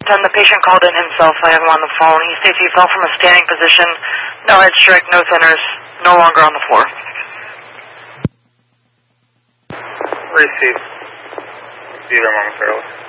10, the patient called in himself. I have him on the phone. He states he fell from a standing position. No head strike, no centers, no longer on the floor. Receive. See you there momentarily.